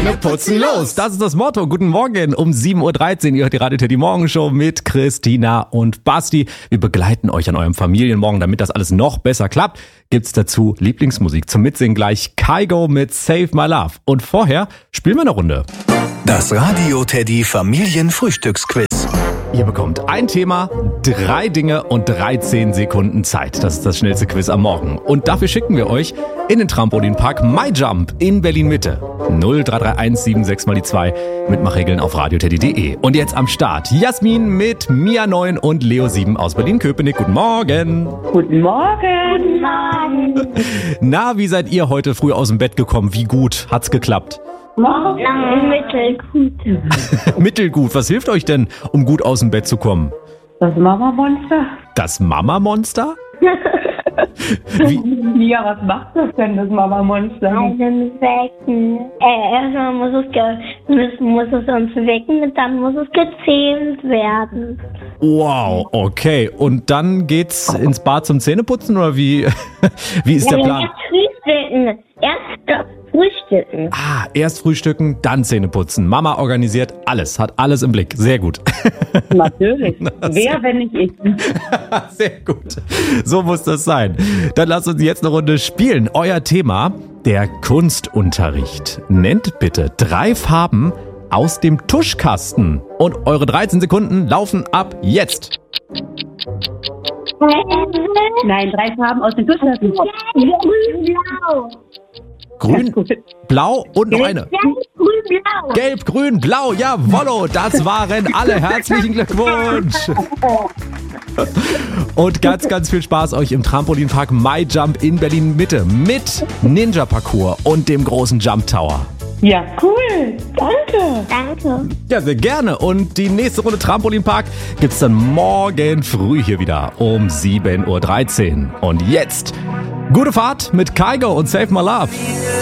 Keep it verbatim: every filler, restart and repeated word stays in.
putzen los. Das ist das Motto. Guten Morgen um sieben Uhr dreizehn. Ihr hört die Radio Teddy Morgenshow mit Christina und Basti. Wir begleiten euch an eurem Familienmorgen, damit das alles noch besser klappt. Gibt's dazu Lieblingsmusik zum Mitsingen gleich Kygo mit Save My Love. Und vorher spielen wir eine Runde. Das Radio Teddy Familienfrühstücksquiz. Ihr bekommt ein Thema, drei Dinge und dreizehn Sekunden Zeit. Das ist das schnellste Quiz am Morgen. Und dafür schicken wir euch in den Trampolinpark MyJump in Berlin-Mitte. null drei drei eins sieben sechs mal die zwei. Mitmachregeln auf radioteddy punkt de. Und jetzt am Start Jasmin mit Mia neun und Leo sieben aus Berlin-Köpenick. Guten Morgen. Guten Morgen. Guten Morgen. Na, wie seid ihr heute früh aus dem Bett gekommen? Wie gut hat's geklappt? Morgen. Mittelgut. Mittelgut. Was hilft euch denn, um gut aus dem Bett zu kommen? Das Mama-Monster? Das Mama-Monster? Wie? Ja, was macht das denn, das Mama-Monster? Also wecken. Äh, erstmal muss es, ge- muss es uns wecken und dann muss es gezähmt werden. Wow, okay. Und dann geht's ins Bad zum Zähneputzen oder wie, wie ist der Plan? Erst frühstücken. Erst frühstücken. Ah, erst frühstücken, dann Zähneputzen. Mama organisiert alles, hat alles im Blick. Sehr gut. Natürlich. Wer, wenn nicht ich? Sehr gut. So muss das sein. Dann lasst uns jetzt eine Runde spielen. Euer Thema, der Kunstunterricht. Nennt bitte drei Farben aus dem Tuschkasten. Und eure dreizehn Sekunden laufen ab jetzt. Nein, drei Farben aus dem Tuschkasten. Grün, blau. Grün, blau und noch eine. Gelb, grün, blau. Gelb, grün, blau, jawollo, das waren alle. Herzlichen Glückwunsch. Und ganz, ganz viel Spaß euch im Trampolinpark MyJump in Berlin-Mitte mit Ninja-Parcours und dem großen Jump Tower. Ja, cool. Danke. Danke. Ja, sehr gerne. Und die nächste Runde Trampolinpark gibt's dann morgen früh hier wieder um sieben Uhr dreizehn. Und jetzt gute Fahrt mit Kygo und Save My Love.